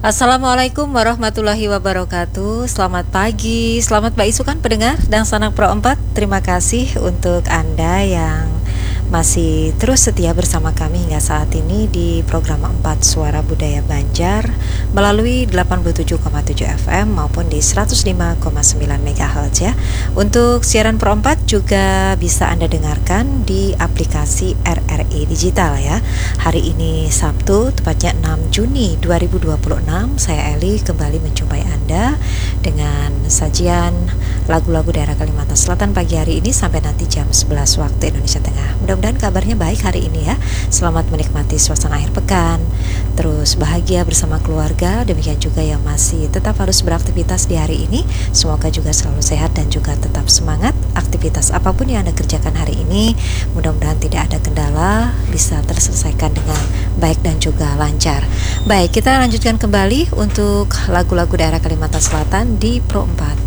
Assalamualaikum warahmatullahi wabarakatuh. Selamat pagi, selamat beisukan pendengar dan sanak Pro 4. Terima kasih untuk Anda yang masih terus setia bersama kami hingga saat ini di program 4 Suara Budaya Banjar melalui 87,7 FM maupun di 105,9 MHz ya. Untuk siaran Pro 4 juga bisa Anda dengarkan di aplikasi RRI Digital ya. Hari ini Sabtu, tepatnya 6 Juni 2026, saya Eli kembali menjumpai Anda dengan sajian lagu-lagu daerah Kalimantan Selatan pagi hari ini sampai nanti jam 11 waktu Indonesia Tengah. Mudah-mudahan kabarnya baik hari ini ya. Selamat menikmati suasana akhir pekan, terus bahagia bersama keluarga. Demikian juga yang masih tetap harus beraktivitas di hari ini, semoga juga selalu sehat dan juga tetap semangat. Aktivitas apapun yang Anda kerjakan hari ini, mudah-mudahan tidak ada kendala, bisa terselesaikan dengan baik dan juga lancar. Baik, kita lanjutkan kembali untuk lagu-lagu daerah Kalimantan Selatan di Pro 4.